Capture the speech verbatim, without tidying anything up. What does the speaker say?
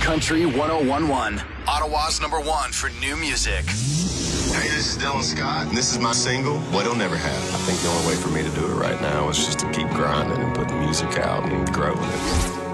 Country one oh one point one. Ottawa's number one for new music. Hey, this is Dylan Scott, and this is my single, What'll Never Happen. I think the only way for me to do it right now is just to keep grinding and putting music out and growing it.